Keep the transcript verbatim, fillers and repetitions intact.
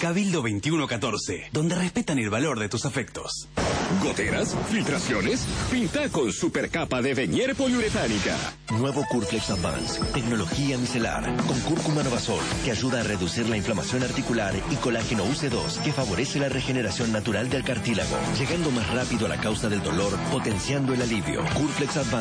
Cabildo veintiuno catorce, donde respetan el valor de tus afectos. ¿Goteras? ¿Filtraciones? Pinta con supercapa de Venier poliuretánica. Nuevo Curflex Advance, tecnología micelar, con cúrcuma Novasol, que ayuda a reducir la inflamación articular, y colágeno U C dos, que favorece la regeneración natural del cartílago, llegando más rápido a la causa del dolor, potenciando el alivio. Curflex Advance.